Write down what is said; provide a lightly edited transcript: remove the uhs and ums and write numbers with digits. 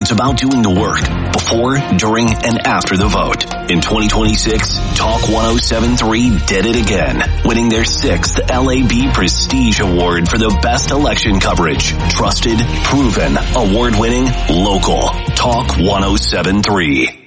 It's about doing the work before, during, and after the vote. In 2026, Talk 107.3 did it again, winning their 6th LAB Prestige Award for the best election coverage. Trusted, proven, award-winning, local. Talk 107.3.